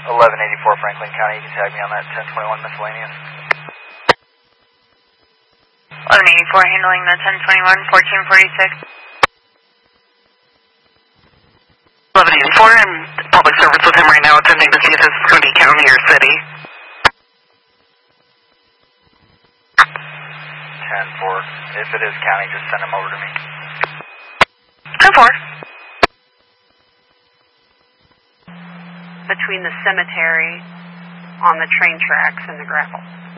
1184 Franklin County. You can tag me on that 1021 miscellaneous. 1184 handling the 1021 1446. 1184 in public service with him right now, attempting to see if this is going to be county or city. 10-4. If it is county, just send him over to me. 10-4. Between the cemetery on the train tracks and the gravel.